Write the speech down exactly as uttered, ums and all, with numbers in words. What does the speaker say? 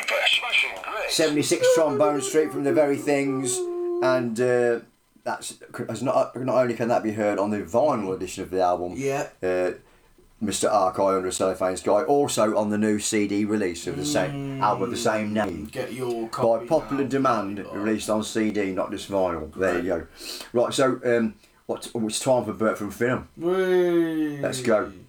seventy-six Trombone Street from The Very Things, and uh, that's as not not only can that be heard on the vinyl edition of the album. Yeah. Uh, Mister Archive Under a Cellophane Sky, also on the new C D release of the same Mm. album of the same name. Get your By copy popular now. demand, released on C D, not just vinyl. There you go. Right, so um, what? Oh, it's time for Bert from Finham. Whee. Let's go.